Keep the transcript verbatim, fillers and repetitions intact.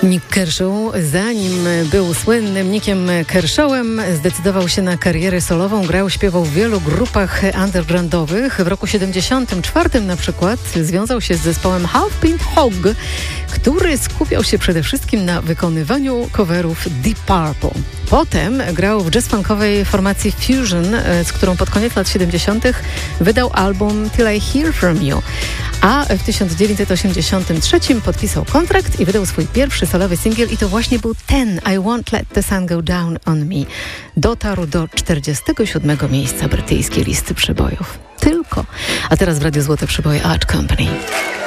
Nick Kershaw, zanim był słynnym Nickiem Kershawem, zdecydował się na karierę solową. Grał, śpiewał w wielu grupach undergroundowych. W roku siedemdziesiątym czwartym na przykład związał się z zespołem Half Pint Hog, który skupiał się przede wszystkim na wykonywaniu coverów Deep Purple. Potem grał w jazz-funkowej formacji Fusion, z którą pod koniec lat siedemdziesiątych wydał album Till I Hear From You. A w tysiąc dziewięćset osiemdziesiątym trzecim podpisał kontrakt i wydał swój pierwszy solowy singiel i to właśnie był ten I Won't Let the Sun Go Down on Me. Dotarł do czterdziestego siódmego miejsca brytyjskiej listy przebojów. Tylko. A teraz w Radiu Złote Przeboje Art Company.